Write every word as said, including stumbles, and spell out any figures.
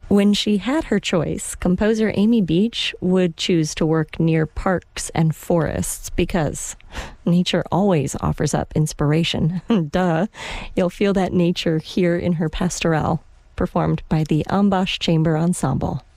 When she had her choice, composer Amy Beach would choose to work near parks and forests because nature always offers up inspiration. Duh. You'll feel that nature here in her pastorelle, performed by the Ambash Chamber Ensemble.